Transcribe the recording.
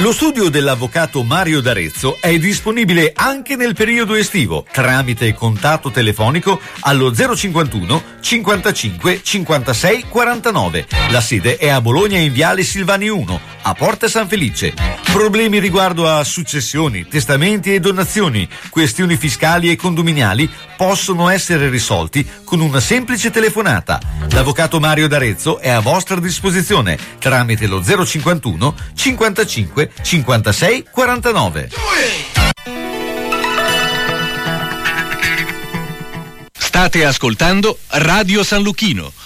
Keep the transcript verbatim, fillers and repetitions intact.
Lo studio dell'avvocato Mario D'Arezzo è disponibile anche nel periodo estivo tramite contatto telefonico allo zero cinquantuno cinquantacinque cinquantasei quarantanove. La sede è a Bologna in Viale Silvani uno, a Porta San Felice. Problemi riguardo a successioni, testamenti e donazioni, questioni fiscali e condominiali possono essere risolti con una semplice telefonata. L'avvocato Mario D'Arezzo è a vostra disposizione tramite lo zero cinquantuno cinquantacinque cinquantasei quarantanove. State ascoltando Radio San Lucchino,